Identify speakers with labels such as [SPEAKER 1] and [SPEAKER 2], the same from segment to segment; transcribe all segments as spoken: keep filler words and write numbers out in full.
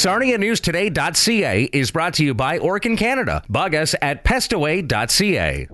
[SPEAKER 1] Sarnia News Today dot C A is brought to you by Orkin Canada. Bug us at pestaway dot C A.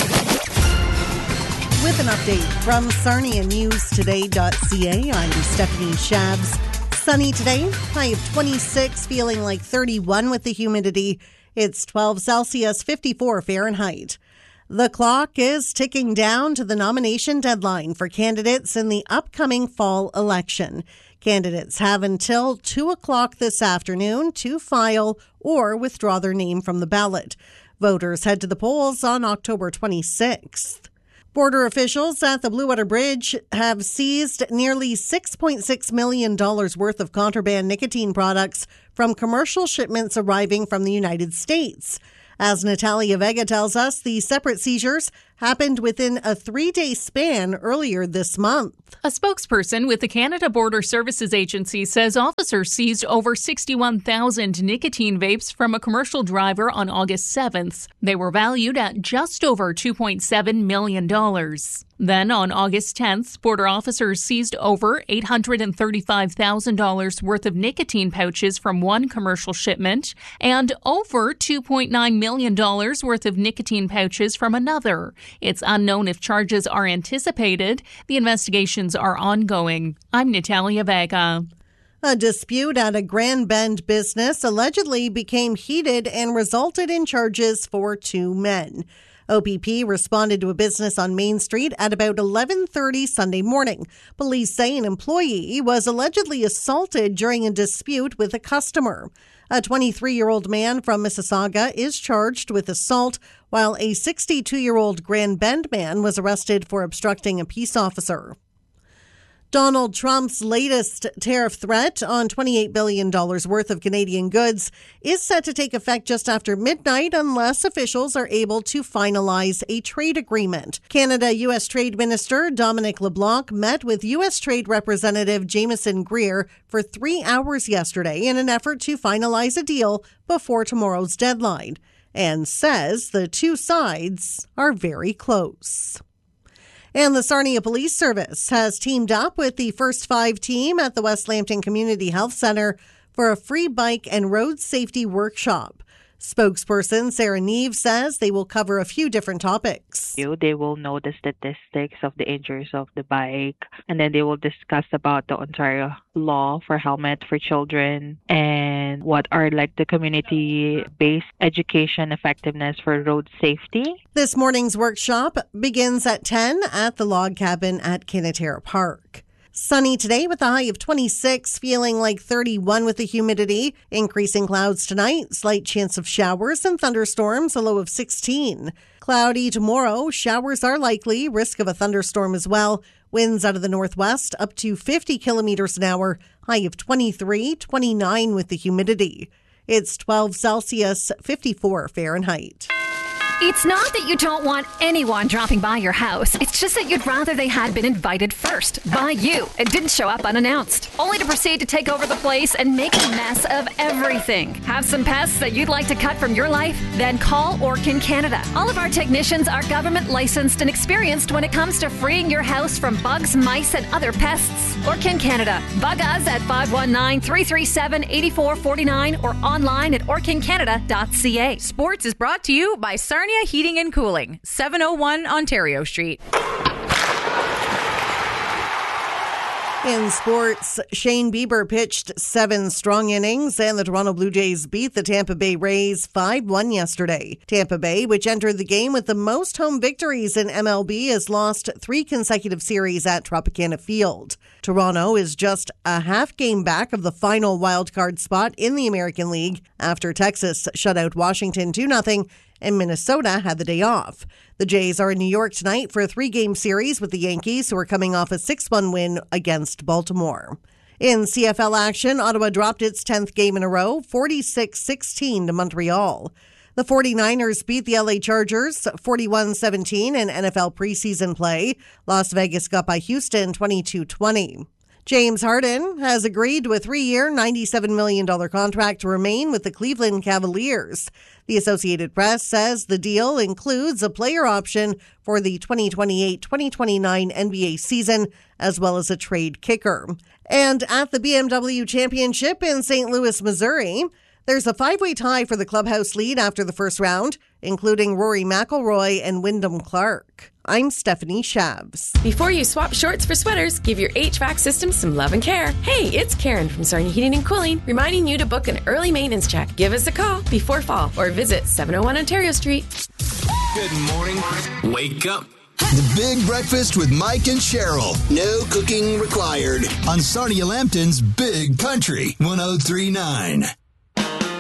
[SPEAKER 2] With an update from Sarnia News Today dot C A, I'm Stephanie Shabs. Sunny today, high of twenty-six, feeling like thirty-one with the humidity. It's twelve Celsius, fifty-four Fahrenheit. The clock is ticking down to the nomination deadline for candidates in the upcoming fall election. Candidates have until two o'clock this afternoon to file or withdraw their name from the ballot. Voters head to the polls on October twenty-sixth. Border officials at the Blue Water Bridge have seized nearly six point six million dollars worth of contraband nicotine products from commercial shipments arriving from the United States. As Natalia Vega tells us, the separate seizures happened within a three-day span earlier this month.
[SPEAKER 3] A spokesperson with the Canada Border Services Agency says officers seized over sixty-one thousand nicotine vapes from a commercial driver on August seventh. They were valued at just over two point seven million dollars. Then on August tenth, border officers seized over eight hundred thirty-five thousand dollars worth of nicotine pouches from one commercial shipment and over two point nine million dollars worth of nicotine pouches from another. It's unknown if charges are anticipated. The investigations are ongoing. I'm Natalia Vega.
[SPEAKER 2] A dispute at a Grand Bend business allegedly became heated and resulted in charges for two men. O P P responded to a business on Main Street at about eleven thirty Sunday morning. Police say an employee was allegedly assaulted during a dispute with a customer. A twenty-three-year-old man from Mississauga is charged with assault, while a sixty-two-year-old Grand Bend man was arrested for obstructing a peace officer. Donald Trump's latest tariff threat on twenty-eight billion dollars worth of Canadian goods is set to take effect just after midnight unless officials are able to finalize a trade agreement. Canada-U S Trade Minister Dominic LeBlanc met with U S Trade Representative Jameson Greer for three hours yesterday in an effort to finalize a deal before tomorrow's deadline, and says the two sides are very close. And the Sarnia Police Service has teamed up with the First Five team at the West Lambton Community Health Centre for a free bike and road safety workshop. Spokesperson Sarah Neve says they will cover a few different topics.
[SPEAKER 4] They will know the statistics of the injuries of the bike, and then they will discuss about the Ontario law for helmet for children and what are like the community-based education effectiveness for road safety.
[SPEAKER 2] This morning's workshop begins at ten at the log cabin at Kinetera Park. Sunny today with a high of twenty-six, feeling like thirty-one with the humidity. Increasing clouds tonight, slight chance of showers and thunderstorms, a low of sixteen. Cloudy tomorrow, showers are likely, risk of a thunderstorm as well. Winds out of the northwest up to fifty kilometers an hour, high of twenty-three, twenty-nine with the humidity. It's twelve Celsius, fifty-four Fahrenheit.
[SPEAKER 5] It's not that you don't want anyone dropping by your house. It's just that you'd rather they had been invited first by you and didn't show up unannounced, only to proceed to take over the place and make a mess of everything. Have some pests that you'd like to cut from your life? Then call Orkin Canada. All of our technicians are government licensed and experienced when it comes to freeing your house from bugs, mice, and other pests. Orkin Canada. Bug us at five one nine, three three seven, eight four four nine or online at orkin canada dot c a.
[SPEAKER 6] Sports is brought to you by Sarnia Heating and Cooling, seven oh one Ontario Street.
[SPEAKER 2] In sports, Shane Bieber pitched seven strong innings and the Toronto Blue Jays beat the Tampa Bay Rays five one yesterday. Tampa Bay, which entered the game with the most home victories in M L B, has lost three consecutive series at Tropicana Field. Toronto is just a half game back of the final wildcard spot in the American League after Texas shut out Washington two nothing and Minnesota had the day off. The Jays are in New York tonight for a three-game series with the Yankees, who are coming off a six one win against Baltimore. In C F L action, Ottawa dropped its tenth game in a row, forty-six sixteen to Montreal. The 49ers beat the L A Chargers forty-one seventeen in N F L preseason play. Las Vegas got by Houston twenty-two twenty. James Harden has agreed to a three-year, ninety-seven million dollars contract to remain with the Cleveland Cavaliers. The Associated Press says the deal includes a player option for the twenty twenty-eight twenty twenty-nine N B A season, as well as a trade kicker. And at the B M W Championship in Saint Louis, Missouri, there's a five-way tie for the clubhouse lead after the first round, including Rory McIlroy and Wyndham Clark. I'm Stephanie Shabs.
[SPEAKER 7] Before you swap shorts for sweaters, give your H V A C system some love and care. Hey, it's Karen from Sarnia Heating and Cooling, reminding you to book an early maintenance check. Give us a call before fall or visit seven oh one Ontario Street.
[SPEAKER 8] Good morning. Wake up. The Big Breakfast with Mike and Cheryl. No cooking required. On Sarnia Lambton's Big Country one oh three point nine.